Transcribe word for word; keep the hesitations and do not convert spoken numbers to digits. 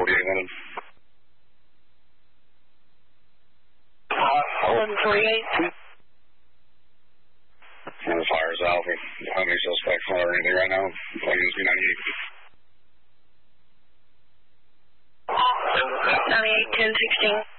forty-eight wanted. eleven forty-eight. One of the fires out. We don't have any suspects or anything right now. Williams B ninety-eight. ninety-eight, ten sixteen.